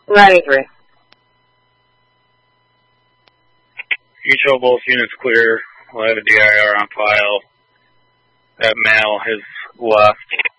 93. Mutual, both units clear. We'll have a DIR on file. That male has left.